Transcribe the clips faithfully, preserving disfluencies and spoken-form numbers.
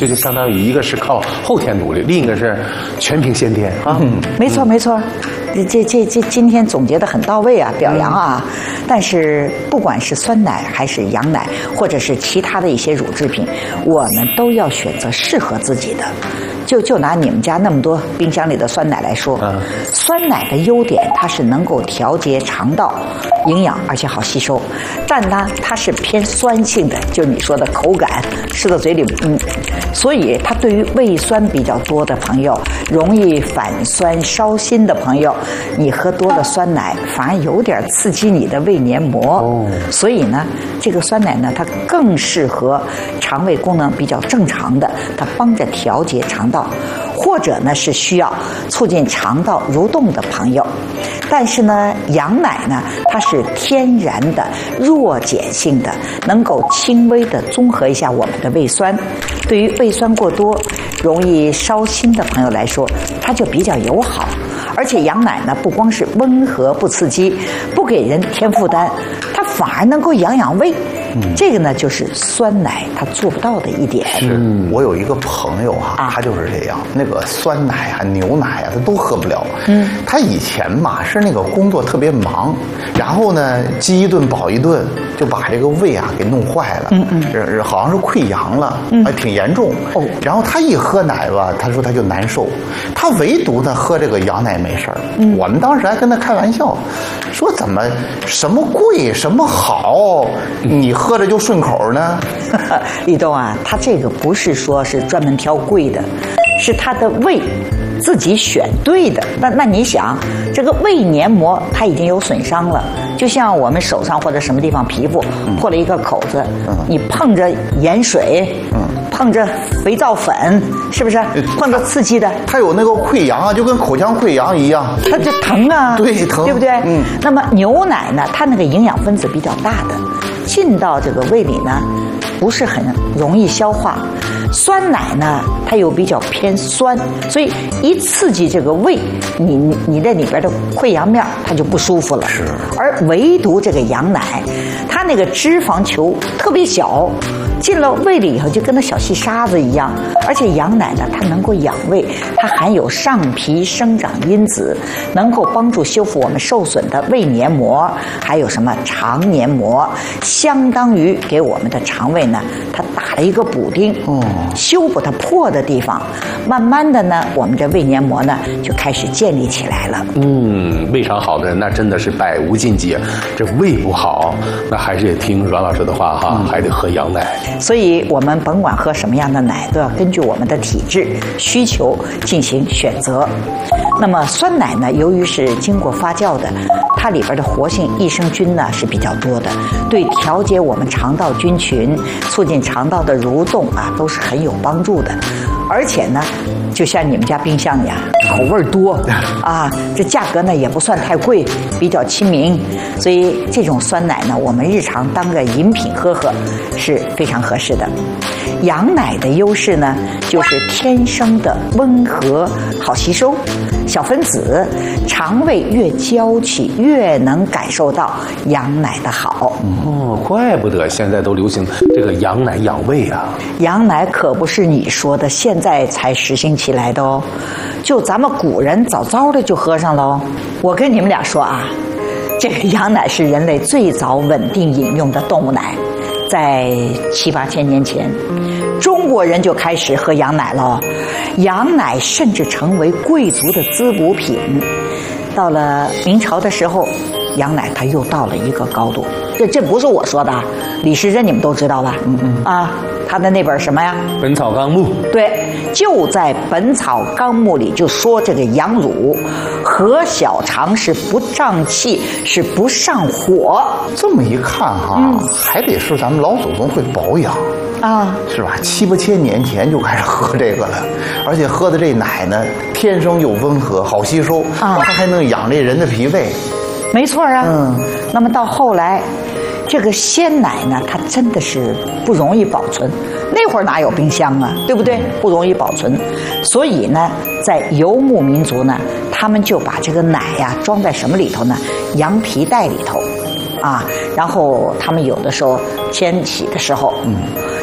这就相当于一个是靠后天努力，另一个是全凭先天啊。 嗯，没错没错。这这这这今天总结得很到位啊，表扬啊！但是不管是酸奶还是羊奶，或者是其他的一些乳制品，我们都要选择适合自己的。就就拿你们家那么多冰箱里的酸奶来说，嗯、酸奶的优点它是能够调节肠道营养，而且好吸收。但呢，它是偏酸性的，就是你说的口感，吃到嘴里，嗯，所以它对于胃酸比较多的朋友，容易反酸烧心的朋友，你喝多了酸奶，反而有点刺激你的胃黏膜。哦，所以呢，这个酸奶呢，它更适合肠胃功能比较正常的，它帮着调节肠道。或者呢是需要促进肠道蠕动的朋友，但是呢，羊奶呢它是天然的弱碱性的，能够轻微的综合一下我们的胃酸。对于胃酸过多、容易烧心的朋友来说，它就比较友好。而且羊奶呢，不光是温和不刺激，不给人添负担，它反而能够养养胃。嗯、这个呢，就是酸奶它做不到的一点。 是，我有一个朋友啊，他就是这样，那个酸奶啊、牛奶啊，他都喝不了。嗯，他以前嘛是那个工作特别忙，然后呢饥一顿饱一顿，就把这个胃啊给弄坏了。嗯嗯，是好像是溃疡了，嗯，还挺严重。哦，然后他一喝奶吧，他说他就难受，他唯独呢喝这个羊奶没事儿。嗯，我们当时还跟他开玩笑，说怎么什么贵什么好，你喝着就顺口呢？ 立冬啊，他这个不是说是专门挑贵的，是他的胃自己选对的。那那你想，这个胃黏膜它已经有损伤了，就像我们手上或者什么地方皮肤破了一个口子，嗯、你碰着盐水，嗯、碰着肥皂粉，是不是碰着刺激的？ 它有那个溃疡啊，就跟口腔溃疡一样， 它就疼啊， 对，疼， 对不对？嗯。那么牛奶呢，它那个营养分子比较大的，进到这个胃里呢，不是很容易消化。酸奶呢，它又比较偏酸，所以一刺激这个胃，你你你这里边的溃疡面它就不舒服了。是。而唯独这个羊奶，它那个脂肪球特别小，进了胃里以后就跟那小细沙子一样。而且羊奶呢，它能够养胃，它含有上皮生长因子，能够帮助修复我们受损的胃黏膜，还有什么肠黏膜，相当于给我们的肠胃呢，它打了一个补丁。哦。修补它破的地方，慢慢的呢，我们这胃黏膜呢就开始建立起来了。 嗯，胃肠好的人那真的是百无禁忌。这胃不好，那还是得听阮老师的话哈，嗯、还得喝羊奶。 所以我们甭管喝什么样的奶，都要根据我们的体质需求进行选择。那么酸奶呢，由于是经过发酵的，它里边的活性益生菌呢是比较多的，对调节我们肠道菌群、促进肠道的蠕动啊，都是很有帮助的。而且呢，就像你们家冰箱里啊，口味多啊，这价格呢也不算太贵，比较亲民，所以这种酸奶呢，我们日常当个饮品喝喝是非常合适的。羊奶的优势呢，就是天生的温和、好吸收，小分子，肠胃越娇气，越能感受到羊奶的好。 哦，怪不得现在都流行这个羊奶养胃啊！ 羊奶可不是你说的现在才实行起来的哦，就咱们古人早早的就喝上了哦。我跟你们俩说啊，这个羊奶是人类最早稳定饮用的动物奶，在七八千年前，中国人就开始喝羊奶了。羊奶甚至成为贵族的滋补品。到了明朝的时候，羊奶它又到了一个高度。这这不是我说的，李时珍你们都知道吧？嗯嗯啊，他的那本什么呀？ 《本草纲目》。 对，就在《本草纲目》里就说这个羊乳和小肠是不胀气，是不上火。 这么一看哈，嗯、还得是咱们老祖宗会保养啊，是吧？七八千年前就开始喝这个了，而且喝的这奶呢，天生又温和，好吸收啊，它还能养这人的脾胃。 没错啊。嗯。那么到后来，这个鲜奶呢，它真的是不容易保存。那会儿哪有冰箱啊，对不对？不容易保存。所以呢，在游牧民族呢，他们就把这个奶呀装在什么里头呢？羊皮袋里头，啊，然后他们有的时候迁徙的时候，嗯，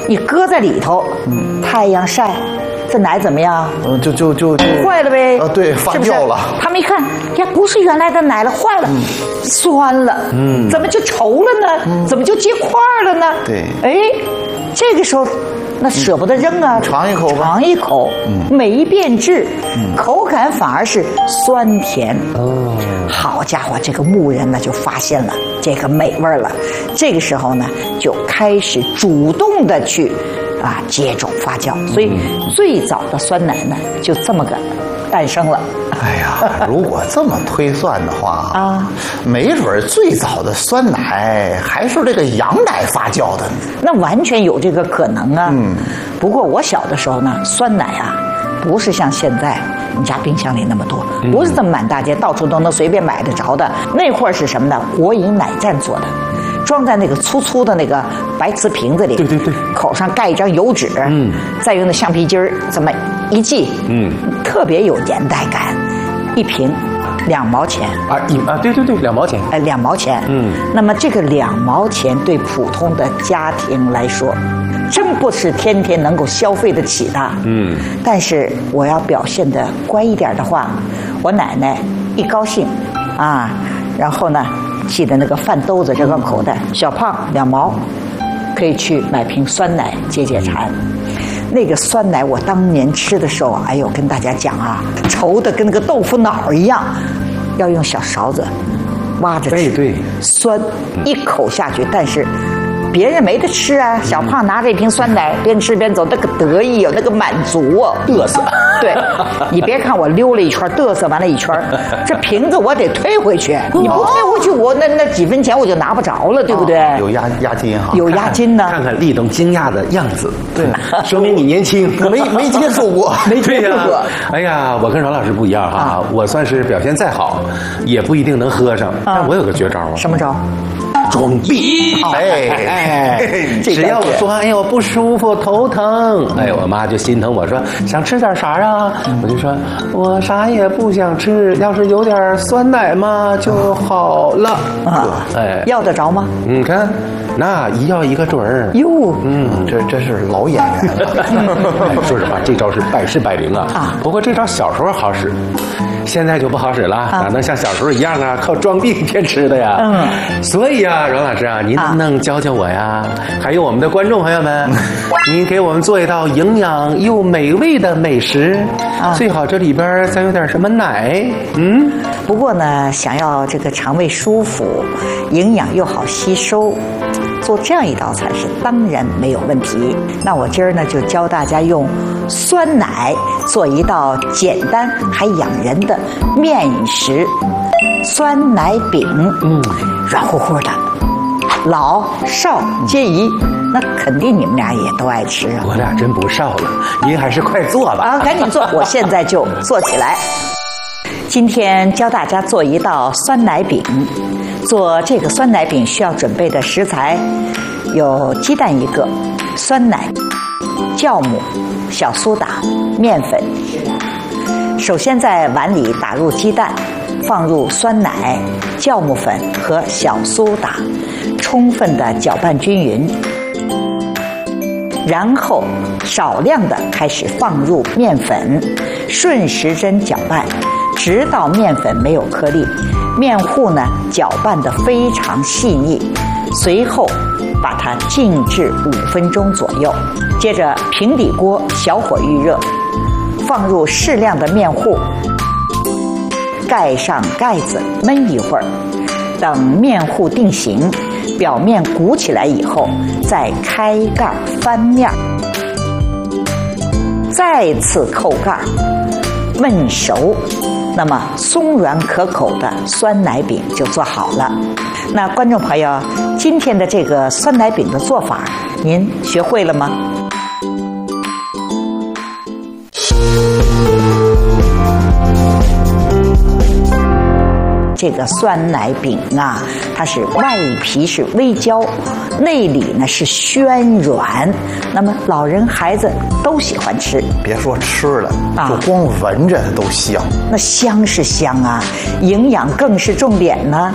你搁在里头，嗯，太阳晒，这奶怎么样？ 嗯，就就就就坏了呗。 啊，对，发酵了。 他们一看，呀，不是原来的奶了，坏了，嗯、酸了，嗯，怎么就稠了呢？嗯、怎么就结块了呢？ 对， 哎，这个时候。那舍不得扔啊， 尝一口吧， 尝一口，嗯，没变质，嗯，口感反而是酸甜。哦，好家伙，这个牧人呢就发现了这个美味了，这个时候呢就开始主动的去啊接种发酵，所以最早的酸奶呢就这么个诞生了。 哎呀，如果这么推算的话啊，没准最早的酸奶还是这个羊奶发酵的呢。 那完全有这个可能啊。嗯。不过我小的时候呢，酸奶啊，不是像现在你家冰箱里那么多，不是这么满大街到处都能随便买得着的。那会儿是什么呢？国营奶站做的。装在那个粗粗的那个白瓷瓶子里， 对对对， 口上盖一张油纸，嗯，再用那橡皮筋儿这么一系，嗯，特别有年代感。一瓶两毛钱啊，一啊，对对对，两毛钱， 哎，两毛钱，嗯，那么这个两毛钱对普通的家庭来说，真不是天天能够消费得起的，嗯。但是我要表现得乖一点的话，我奶奶一高兴，啊，然后呢。系的那个饭兜子这个口袋，小胖两毛，可以去买瓶酸奶解解馋。那个酸奶我当年吃的时候，哎呦，跟大家讲啊，稠的跟那个豆腐脑一样，要用小勺子挖着吃， 对对， 酸一口下去，但是。别人没得吃啊，小胖拿着一瓶酸奶边吃边走，那个得意哦，那个满足哦， 嘚瑟。 对，你别看我溜了一圈，嘚瑟完了一圈，这瓶子我得退回去，你不退回去，我那那几分钱我就拿不着了，对不对？ 有押押金哈， 有押金呢。 看看立冬惊讶的样子，对，说明你年轻， 没没接受过， 没接受过。 哎呀，我跟阮老师不一样哈，我算是表现再好，也不一定能喝上，但我有个绝招啊。 什么招？ 装逼，哎哎，只要我说哎呀我不舒服头疼，哎我妈就心疼我说想吃点啥啊，我就说我啥也不想吃，要是有点酸奶嘛就好了啊， 哎要得着吗？ 你看那一要一个准儿哟， 嗯，这这是老演员了。 说实话，这招是百试百灵啊啊！不过这招小时候好使，现在就不好使了，哪能像小时候一样啊？靠装逼骗吃的呀！嗯，所以啊，阮老师啊，您能不能教教我呀？还有我们的观众朋友们，您给我们做一道营养又美味的美食，最好这里边再有点什么奶。嗯， 不过呢，想要这个肠胃舒服，营养又好吸收。做这样一道菜是当然没有问题。那我今儿呢就教大家用酸奶做一道简单还养人的面食酸奶饼，嗯，软乎乎的，老少皆宜。那肯定你们俩也都爱吃啊。 我俩真不少了，您还是快做吧。 啊，赶紧做，我现在就做起来。今天教大家做一道酸奶饼。做这个酸奶饼需要准备的食材有鸡蛋一个、酸奶、酵母、小苏打、面粉。首先在碗里打入鸡蛋，放入酸奶、酵母粉和小苏打，充分的搅拌均匀。然后少量的开始放入面粉，顺时针搅拌，直到面粉没有颗粒。面糊呢搅拌得非常细腻，随后把它静置五分钟左右。接着平底锅小火预热，放入适量的面糊，盖上盖子焖一会儿。等面糊定型，表面鼓起来以后，再开盖翻面，再次扣盖焖熟。那么松软可口的酸奶饼就做好了。那观众朋友，今天的这个酸奶饼的做法，您学会了吗？这个酸奶饼啊，它是外皮是微焦，内里呢是暄软，那么老人孩子都喜欢吃。 别说吃了，啊，就光闻着都香。 那香是香啊，营养更是重点呢。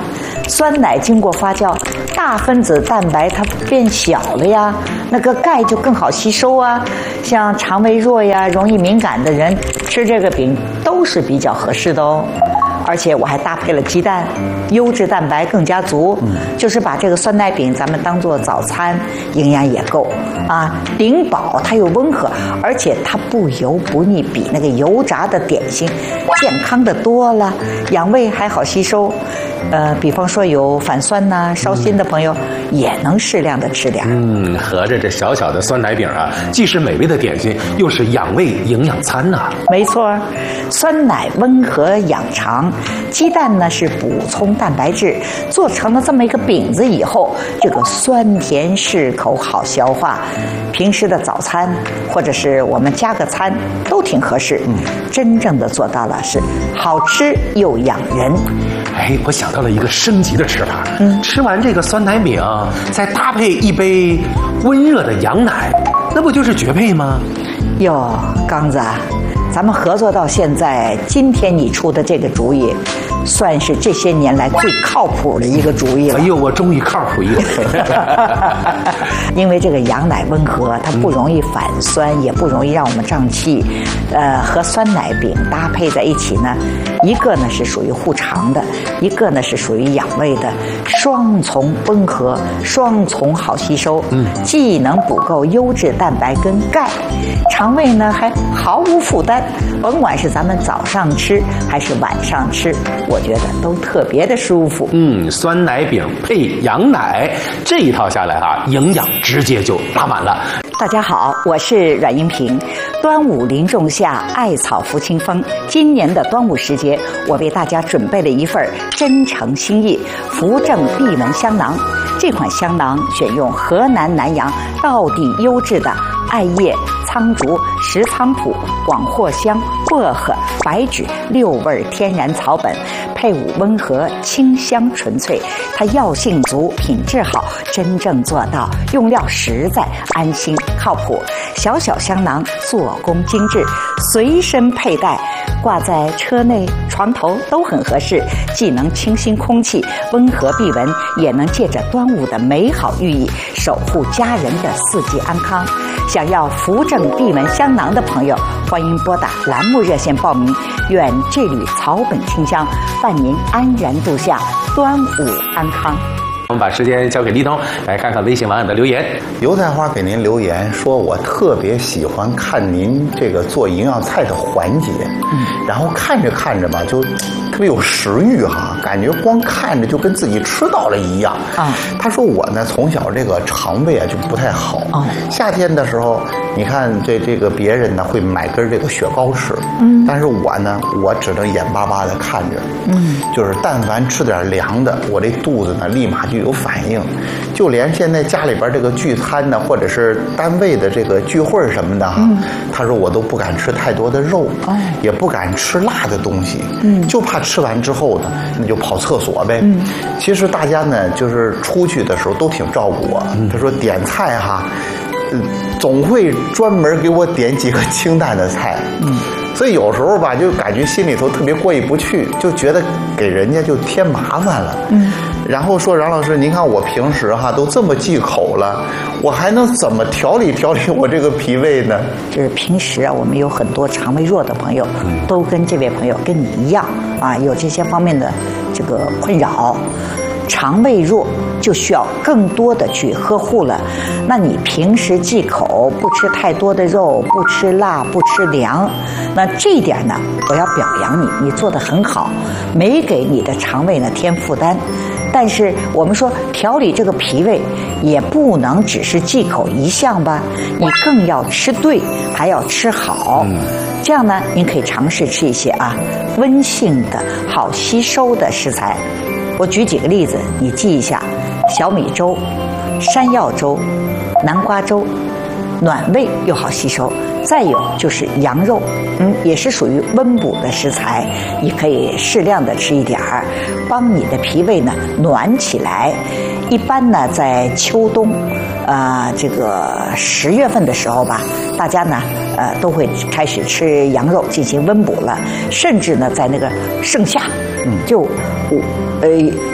酸奶经过发酵，大分子蛋白它变小了呀，那个钙就更好吸收啊。像肠胃弱呀、容易敏感的人吃这个饼都是比较合适的哦。而且我还搭配了鸡蛋，优质蛋白更加足，嗯、就是把这个酸奶饼咱们当做早餐，营养也够啊，顶饱它又温和，而且它不油不腻，比那个油炸的点心健康的多了，养胃还好吸收。呃，比方说有反酸呐、啊、烧心的朋友，嗯、也能适量的吃点。 嗯，合着这小小的酸奶饼啊，既是美味的点心，又是养胃营养餐呐、啊。 没错，酸奶温和养肠，鸡蛋呢是补充蛋白质，做成了这么一个饼子以后，这个酸甜适口，好消化。平时的早餐或者是我们加个餐都挺合适。嗯，真正的做到了是好吃又养人。 哎，我想到了一个升级的吃法。嗯，吃完这个酸奶饼，再搭配一杯温热的羊奶，那不就是绝配吗？ 哟，刚子，咱们合作到现在，今天你出的这个主意，算是这些年来最靠谱的一个主意了。 哎呦，我终于靠谱一点。 因为这个羊奶温和，它不容易反酸，嗯、也不容易让我们胀气。呃，和酸奶饼搭配在一起呢，一个呢是属于护肠的，一个呢是属于养胃的，双重温和，双重好吸收。嗯，既能补够优质蛋白跟钙，肠胃呢还毫无负担。甭管是咱们早上吃还是晚上吃，我觉得都特别的舒服。 嗯，酸奶饼配羊奶，这一套下来啊，营养直接就拉满了。 大家好，我是阮英平。端午临仲夏，艾草拂清风。今年的端午时节，我为大家准备了一份真诚心意扶正闭门香囊。这款香囊选用河南南阳道地优质的艾叶、苍竹、石菖蒲、广藿香、薄荷、白芷六味天然草本，配伍温和，清香纯粹。它药性足，品质好，真正做到用料实在、安心靠谱。小小香囊做工精致，随身佩戴，挂在车内、床头都很合适，既能清新空气、温和避蚊，也能借着端午的美好寓意，守护家人的四季安康。想要扶正闭门香囊的朋友，欢迎拨打栏目热线报名。愿这缕草本清香伴您安然度夏，端午安康。 我们把时间交给立冬，来看看微信网友的留言。 油菜花给您留言说，我特别喜欢看您这个做营养菜的环节，嗯，然后看着看着吧，就特别有食欲哈，感觉光看着就跟自己吃到了一样啊。他说我呢从小这个肠胃啊就不太好，啊，夏天的时候你看这这个别人呢会买根这个雪糕吃，嗯，但是我呢我只能眼巴巴的看着，嗯，就是但凡吃点凉的，我这肚子呢立马就有反应。就连现在家里边这个聚餐呢，或者是单位的这个聚会什么的哈，嗯，他说我都不敢吃太多的肉，哦，也不敢吃辣的东西，嗯，就怕吃完之后呢，那就跑厕所呗。嗯，其实大家呢就是出去的时候都挺照顾我，嗯，他说点菜哈，呃，总会专门给我点几个清淡的菜，嗯。所以有时候吧，就感觉心里头特别过意不去，就觉得给人家就添麻烦了。嗯，然后说杨老师，您看我平时哈都这么忌口了，我还能怎么调理调理我这个脾胃呢？ 就是平时啊，我们有很多肠胃弱的朋友，都跟这位朋友跟你一样啊，有这些方面的这个困扰。肠胃弱就需要更多的去呵护了。那你平时忌口，不吃太多的肉，不吃辣，不吃凉，那这一点呢，我要表扬你，你做得很好，没给你的肠胃呢添负担。但是我们说调理这个脾胃，也不能只是忌口一项吧，你更要吃对，还要吃好。嗯，这样呢，您可以尝试吃一些啊温性的好吸收的食材。我举几个例子，你记一下：小米粥、山药粥、南瓜粥，暖胃又好吸收。再有就是羊肉，嗯，也是属于温补的食材，你可以适量的吃一点儿，帮你的脾胃呢暖起来。一般呢，在秋冬，呃，这个十月份的时候吧，大家呢，呃，都会开始吃羊肉进行温补了，甚至呢，在那个盛夏，嗯，就，呃，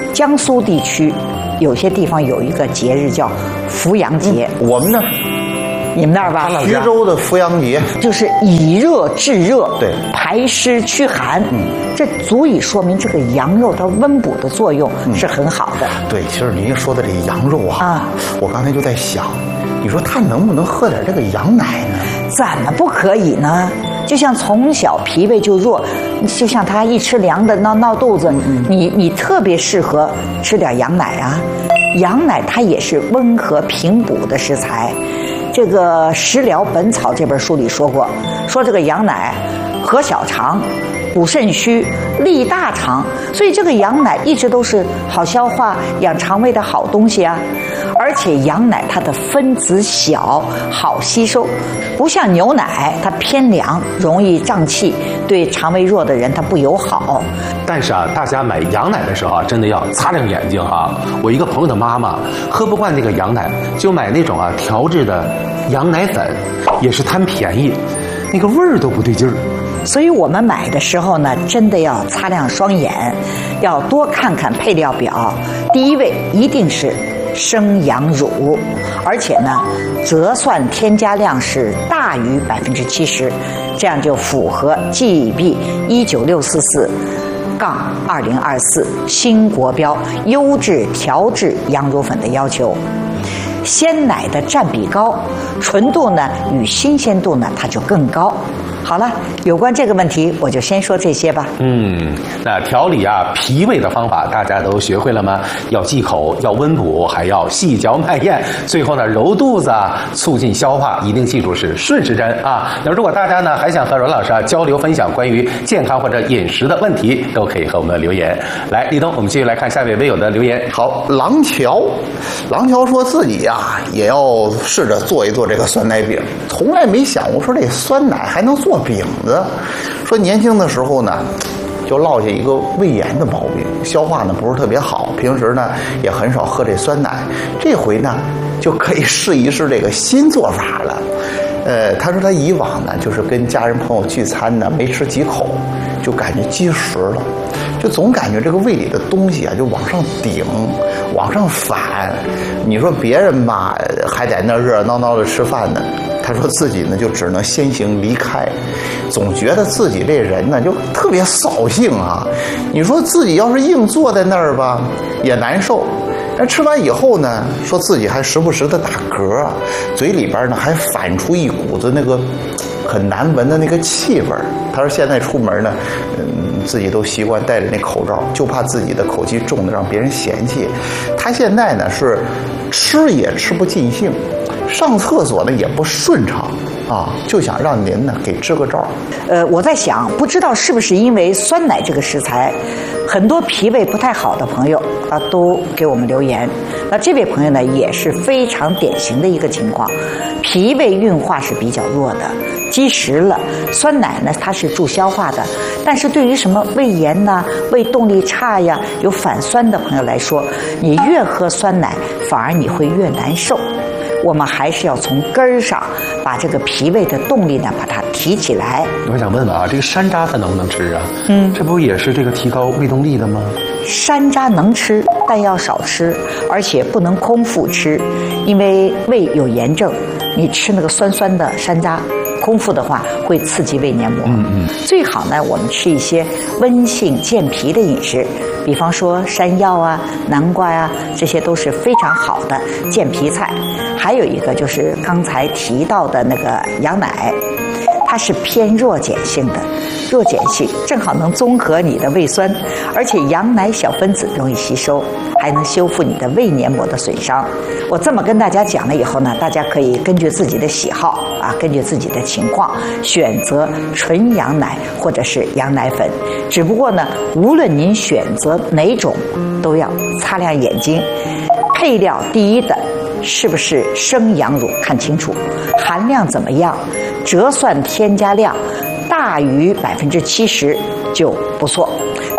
江苏地区有些地方有一个节日叫伏阳节， 嗯、我们呢？ 你们那儿吧， 徐州的伏阳节就是以热制热， 对， 排湿驱寒，嗯，这足以说明这个羊肉它温补的作用是很好的。 嗯、对，其实您说的这个羊肉啊， 啊， 我刚才就在想，你说他能不能喝点这个羊奶呢？ 怎么不可以呢？就像从小脾胃就弱，就像他一吃凉的闹闹肚子，嗯、你你特别适合吃点羊奶啊。羊奶它也是温和平补的食材。这个《食疗本草》这本书里说过，说这个羊奶和小肠、补肾虚、利大肠，所以这个羊奶一直都是好消化、养肠胃的好东西啊。而且羊奶它的分子小，好吸收，不像牛奶，它偏凉，容易胀气，对肠胃弱的人它不友好。 但是啊，大家买羊奶的时候啊，真的要擦亮眼睛哈。我一个朋友的妈妈喝不惯那个羊奶，就买那种啊调制的羊奶粉，也是贪便宜，那个味儿都不对劲儿。 所以我们买的时候呢，真的要擦亮双眼，要多看看配料表。第一位一定是生羊乳，而且呢，折算添加量是大于百分之七十，这样就符合 G E B 一九六四四杠二零二四新国标优质调制羊乳粉的要求。鲜奶的占比高，纯度呢与新鲜度呢它就更高。好了，有关这个问题，我就先说这些吧。 嗯，那调理啊脾胃的方法大家都学会了吗？要忌口，要温补，还要细嚼慢咽。最后呢，揉肚子啊，促进消化，一定记住是顺时针啊。那如果大家呢还想和阮老师啊交流分享关于健康或者饮食的问题，都可以和我们留言。来，立冬，我们继续来看下位微友的留言。 好，郎乔，郎乔说自己呀、啊、也要试着做一做这个酸奶饼，从来没想过说这酸奶还能做饼子。说年轻的时候呢，就落下一个胃炎的毛病，消化呢不是特别好，平时呢也很少喝这酸奶。这回呢就可以试一试这个新做法了。呃，他说他以往呢就是跟家人朋友聚餐呢，没吃几口就感觉积食了，就总感觉这个胃里的东西啊就往上顶，往上反。你说别人吧还在那热热闹闹的吃饭呢，他说自己呢就只能先行离开，总觉得自己这人呢就特别扫兴啊。你说自己要是硬坐在那儿吧也难受，但吃完以后呢，说自己还时不时的打嗝，嘴里边呢还反出一股子那个很难闻的那个气味。他说现在出门呢，嗯，自己都习惯戴着那口罩，就怕自己的口气重的让别人嫌弃。他现在呢是吃也吃不尽兴，上厕所呢也不顺畅啊，就想让您呢给支个招。 呃，我在想，不知道是不是因为酸奶这个食材，很多脾胃不太好的朋友啊都给我们留言。那这位朋友呢也是非常典型的一个情况，脾胃运化是比较弱的，积食了。酸奶呢它是助消化的，但是对于什么胃炎呐、胃动力差呀、有反酸的朋友来说，你越喝酸奶，反而你会越难受。我们还是要从根儿上把这个脾胃的动力呢，把它提起来。 我想问问啊，这个山楂它能不能吃啊？嗯，这不也是这个提高胃动力的吗？ 山楂能吃，但要少吃，而且不能空腹吃，因为胃有炎症，你吃那个酸酸的山楂，空腹的话会刺激胃黏膜。嗯嗯，最好呢，我们吃一些温性健脾的饮食，比方说山药啊、南瓜呀、啊，这些都是非常好的健脾菜。还有一个就是刚才提到的那个羊奶，它是偏弱碱性的，弱碱性正好能综合你的胃酸，而且羊奶小分子容易吸收，还能修复你的胃黏膜的损伤。我这么跟大家讲了以后呢，大家可以根据自己的喜好啊，根据自己的情况选择纯羊奶或者是羊奶粉。只不过呢，无论您选择哪种，都要擦亮眼睛，配料第一的是不是生羊乳看清楚，含量怎么样，折算添加量大于百分之七十就不错。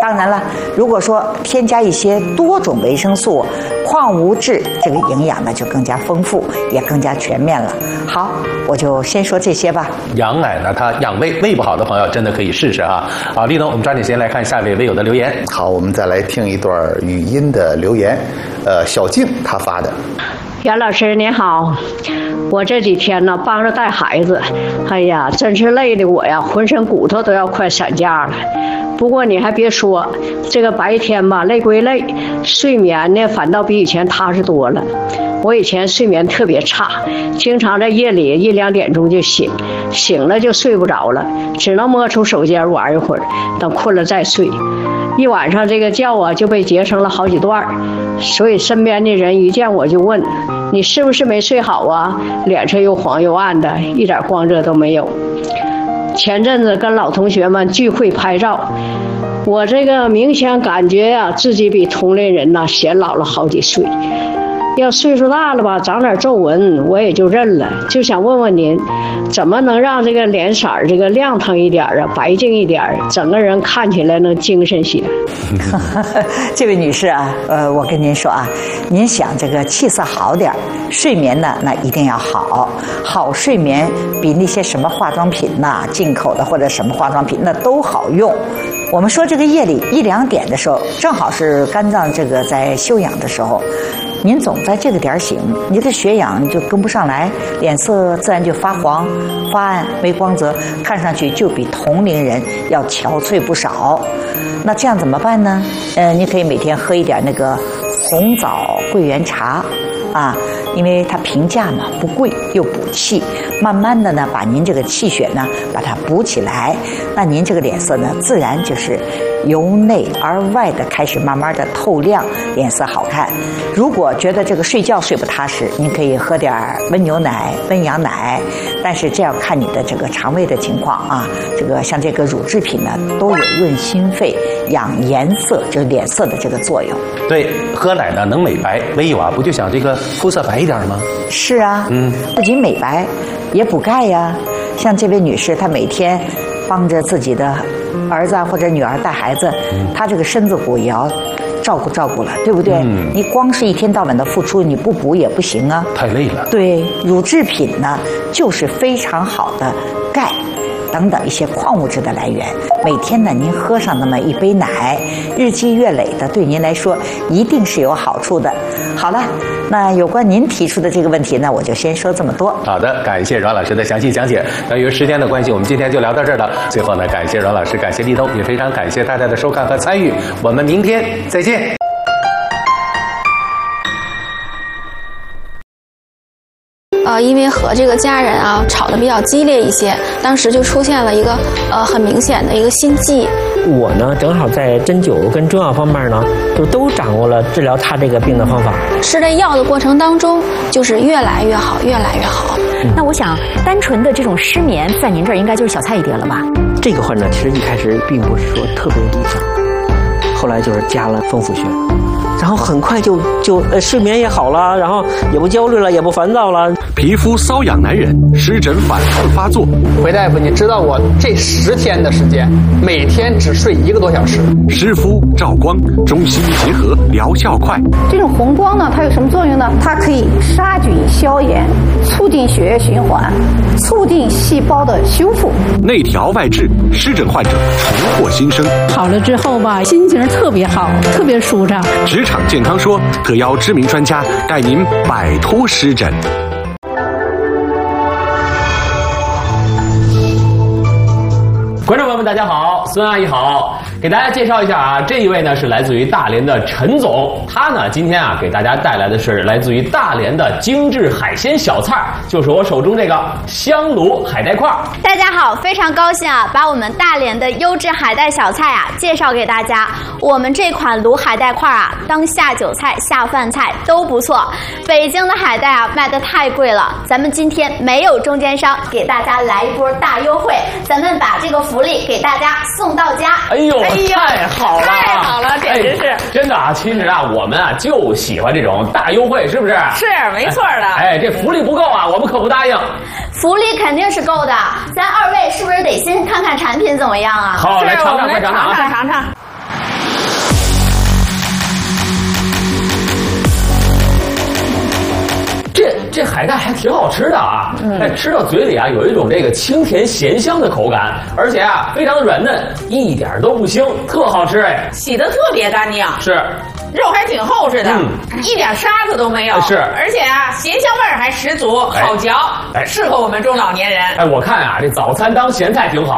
当然了，如果说添加一些多种维生素、矿物质，这个营养呢就更加丰富，也更加全面了。好，我就先说这些吧。 羊奶呢，它养胃，胃不好的朋友真的可以试试哈。好，立东，我们抓紧时间来看下一位微友的留言。 好，我们再来听一段语音的留言，呃，小静她发的。 袁老师您好，我这几天呢帮着带孩子，哎呀，真是累的我呀，浑身骨头都要快散架了。不过你还别说，这个白天吧累归累，睡眠呢反倒比以前踏实多了。我以前睡眠特别差，经常在夜里一两点钟就醒，醒了就睡不着了，只能摸出手间玩一会儿，等困了再睡。一晚上这个觉啊就被截成了好几段，所以身边的人一见我就问，你是不是没睡好啊？脸色又黄又暗的，一点光泽都没有。前阵子跟老同学们聚会拍照，我这个明显感觉呀、啊，自己比同龄人呐显老了好几岁。要岁数大了吧，长点皱纹我也就认了。就想问问您，怎么能让这个脸色这个亮堂一点啊，白净一点，整个人看起来能精神些？ 这位女士啊，呃，我跟您说啊，您想这个气色好点，睡眠呢那一定要好，好睡眠比那些什么化妆品呐、进口的或者什么化妆品那都好用。我们说这个夜里一两点的时候，正好是肝脏这个在休养的时候。您总在这个点醒，你的血氧就跟不上来，脸色自然就发黄、发暗、没光泽，看上去就比同龄人要憔悴不少。那这样怎么办呢？呃，你可以每天喝一点那个红枣桂圆茶，啊，因为它平价嘛，不贵又补气，慢慢的呢，把您这个气血呢，把它补起来，那您这个脸色呢，自然就是由内而外的开始慢慢的透亮，脸色好看。如果觉得这个睡觉睡不踏实，您可以喝点温牛奶、温羊奶，但是这要看你的这个肠胃的情况啊。这个像这个乳制品呢，都有润心肺、养颜色，就是脸色的这个作用。 对，喝奶呢能美白，微友啊不就想这个肤色白一点吗？ 是啊，嗯，不仅美白，也补钙呀。像这位女士，她每天帮着自己的儿子或者女儿带孩子，她这个身子骨也要照顾照顾了，对不对？嗯，你光是一天到晚的付出，你不补也不行啊， 太累了。 对，乳制品呢，就是非常好的钙等等一些矿物质的来源。每天呢，您喝上那么一杯奶，日积月累的，对您来说一定是有好处的。好了，那有关您提出的这个问题呢，我就先说这么多。 好的，感谢阮老师的详细讲解。由于时间的关系，我们今天就聊到这儿了。最后呢，感谢阮老师，感谢立东，也非常感谢大家的收看和参与。我们明天再见。 呃，因为和这个家人啊吵得比较激烈一些，当时就出现了一个呃很明显的一个心悸。 我呢，正好在针灸跟中药方面呢，就都掌握了治疗他这个病的方法。 吃这药的过程当中，就是越来越好，越来越好。 嗯、那我想，单纯的这种失眠，在您这儿应该就是小菜一碟了吧？ 这个患者其实一开始并不是说特别理想，后来就是加了丰府穴。然后很快就就呃睡眠也好了，然后也不焦虑了，也不烦躁了。 皮肤瘙痒难忍，湿疹反复发作。 回大夫，你知道我这十天的时间，每天只睡一个多小时。 湿敷、照光，中西医结合，疗效快。 这种红光呢，它有什么作用呢？它可以杀菌消炎，促进血液循环，促进细胞的修复。 内调外治，湿疹患者重获新生。 好了之后吧，心情特别好，特别舒畅。 职场健康说特邀知名专家带您摆脱湿疹。 观众朋友们，大家好，孙阿姨好，给大家介绍一下啊，这一位呢是来自于大连的陈总，他呢今天啊给大家带来的是来自于大连的精致海鲜小菜，就是我手中这个香炉海带块。 大家好，非常高兴啊，把我们大连的优质海带小菜啊介绍给大家。我们这款卤海带块啊，当下酒菜、下饭菜都不错。北京的海带啊卖得太贵了，咱们今天没有中间商，给大家来一波大优惠，咱们把这个福利给大家送到家。 哎呦，哎呦太好了， 太好了，简直是、哎、 真的啊！其实啊，我们啊就喜欢这种大优惠，是不是？ 是，没错的。 哎，这福利不够啊，我们可不答应。 福利肯定是够的，咱二位是不是得先看看产品怎么样啊？ 好，来尝尝，快尝尝啊！ 尝尝尝。 这海带还挺好吃的啊！嗯，哎，吃到嘴里啊，有一种这个清甜咸香的口感，而且啊，非常的软嫩，一点都不腥，特好吃哎！ 洗得特别干净， 是， 肉还挺厚实的，嗯、一点沙子都没有， 是， 而且啊，咸香味儿还十足，好嚼，哎，适合我们中老年人。 哎，我看啊，这早餐当咸菜挺好。